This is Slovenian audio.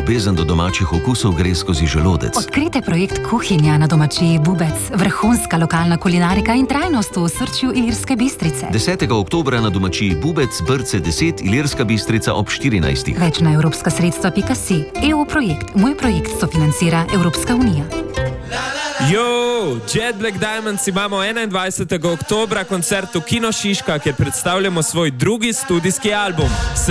ljubezen do domačih okusov gre skozi želodec. Odkrite projekt Kuhinja na domačiji Bubec, vrhunska lokalna kulinarika in trajnost v osrčju Ilirske Bistrice. 10. oktobra na domačiji Bubec, Brce 10, Ilirska Bistrica ob 14. Več na evropskasredstva.si. EU projekt. Moj projekt sofinancira Evropska unija. Jo, Jet Black Diamonds imamo 21. oktobra koncert v Kino Šiška, kjer predstavljamo svoj drugi studijski album.